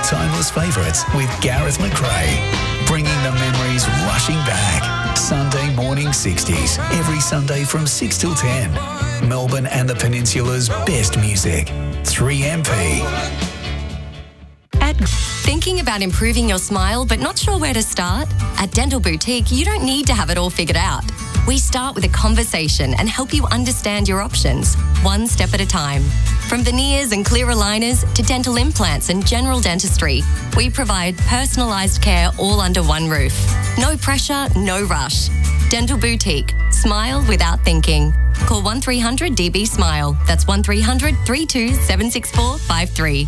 Timeless Favourites with Gareth McRae. Bringing the memories rushing back. Sunday morning 60s. Every Sunday from 6 till 10. Melbourne and the Peninsula's best music. 3MP. Thinking about improving your smile but not sure where to start? At Dental Boutique, you don't need to have it all figured out. We start with a conversation and help you understand your options, one step at a time. From veneers and clear aligners to dental implants and general dentistry, we provide personalised care all under one roof. No pressure, no rush. Dental Boutique. Smile without thinking. Call 1300 DB Smile. That's 1300 32 764 53.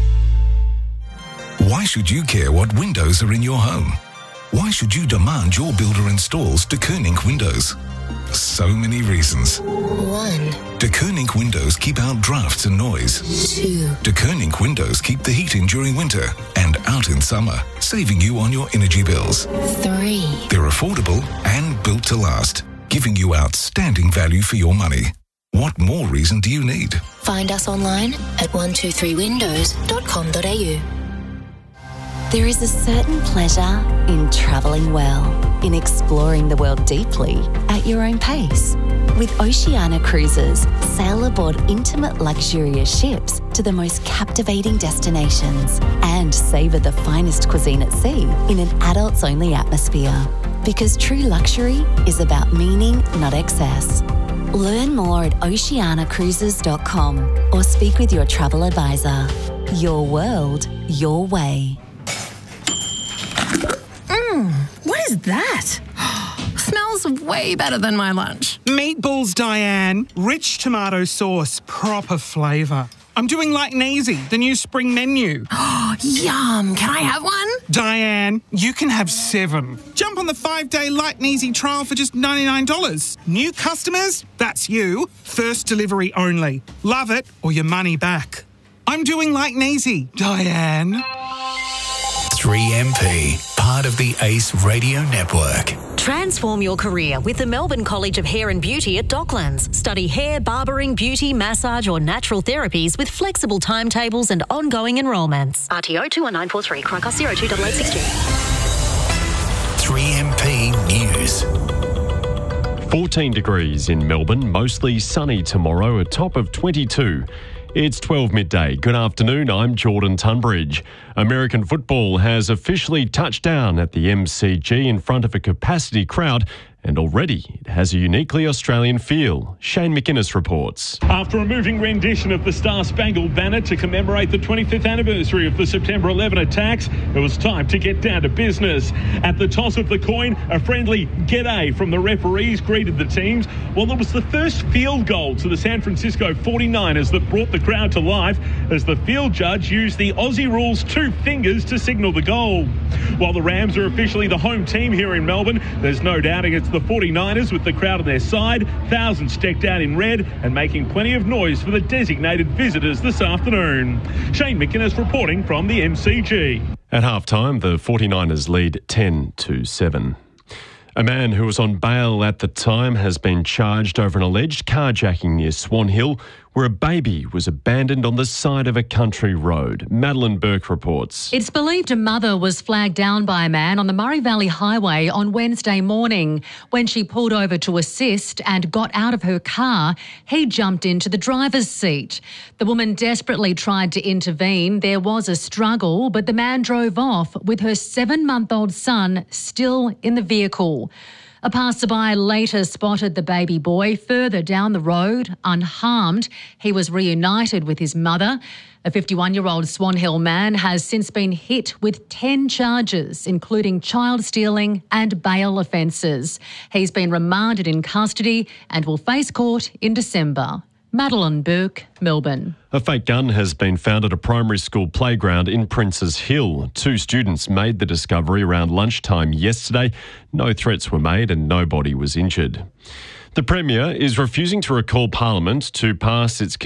Why should you care what windows are in your home? Why should you demand your builder installs De Koning windows? So many reasons. 1. De Koning windows keep out drafts and noise. 2. De Koning windows keep the heat in during winter and out in summer, saving you on your energy bills. 3. They're affordable and built to last, giving you outstanding value for your money. What more reason do you need? Find us online at 123windows.com.au. There is a certain pleasure in travelling well, in exploring the world deeply at your own pace. With Oceania Cruises, sail aboard intimate luxurious ships to the most captivating destinations and savour the finest cuisine at sea in an adults-only atmosphere. Because true luxury is about meaning, not excess. Learn more at oceanacruises.com or speak with your travel advisor. Your world, your way. What is that? Smells way better than my lunch. Meatballs, Diane. Rich tomato sauce, proper flavour. I'm doing like Neasy, the new spring menu. Yum. Can I have one? Diane, you can have 7. Jump on the 5-day Light and Easy trial for just $99. New customers? That's you. First delivery only. Love it or your money back. I'm doing like Neasy, Diane. 3MP, part of the ACE Radio Network. Transform your career with the Melbourne College of Hair and Beauty at Docklands. Study hair, barbering, beauty, massage or natural therapies with flexible timetables and ongoing enrolments. RTO 21943, Crocus 028862. 3MP News. 14 degrees in Melbourne, mostly sunny tomorrow, a top of 22. It's 12 midday. Good afternoon, I'm Jordan Tunbridge. American football has officially touched down at the MCG in front of a capacity crowd, and already it has a uniquely Australian feel. Shane McInnes reports. After a moving rendition of the Star-Spangled Banner to commemorate the 25th anniversary of the September 11 attacks, it was time to get down to business. At the toss of the coin, a friendly g'day from the referees greeted the teams, while it was the first field goal to the San Francisco 49ers that brought the crowd to life as the field judge used the Aussie rules 2 fingers to signal the goal. While the Rams are officially the home team here in Melbourne, there's no doubting it's the 49ers with the crowd on their side, thousands decked out in red and making plenty of noise for the designated visitors this afternoon. Shane McInnes reporting from the MCG. At halftime, the 49ers lead 10-7. A man who was on bail at the time has been charged over an alleged carjacking near Swan Hill, where a baby was abandoned on the side of a country road. Madeline Burke reports. It's believed a mother was flagged down by a man on the Murray Valley Highway on Wednesday morning. When she pulled over to assist and got out of her car, he jumped into the driver's seat. The woman desperately tried to intervene. There was a struggle, but the man drove off with her 7-month-old son still in the vehicle. A passerby later spotted the baby boy further down the road, unharmed. He was reunited with his mother. A 51-year-old Swan Hill man has since been hit with 10 charges, including child stealing and bail offences. He's been remanded in custody and will face court in December. Madeline Burke, Melbourne. A fake gun has been found at a primary school playground in Princes Hill. 2 students made the discovery around lunchtime yesterday. No threats were made and nobody was injured. The Premier is refusing to recall Parliament to pass its